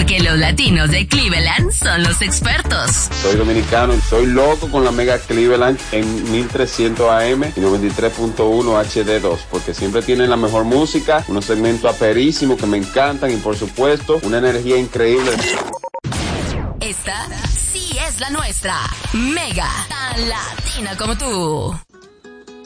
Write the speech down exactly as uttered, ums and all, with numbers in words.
Porque los latinos de Cleveland son los expertos. Soy dominicano, soy loco con la Mega Cleveland en mil trescientos A M y noventa y tres punto uno H D dos, porque siempre tienen la mejor música, unos segmentos aperísimos que me encantan y por supuesto una energía increíble. Esta sí es la nuestra. Mega, tan latina como tú.